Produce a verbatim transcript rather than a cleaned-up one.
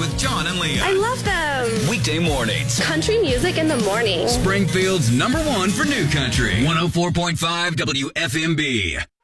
with John and Leah. I love them. Weekday mornings. Country music in the morning. Springfield's number one for new country. one oh four point five W F M B.